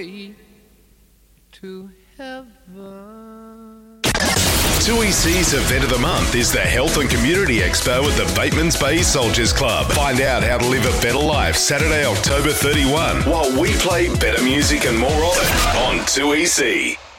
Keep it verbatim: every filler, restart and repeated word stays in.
way to heaven. two E C's event of the month is the Health and Community Expo at the Batemans Bay Soldiers Club. Find out how to live a better life Saturday, October thirty-first, while we play better music and more of it on two E C.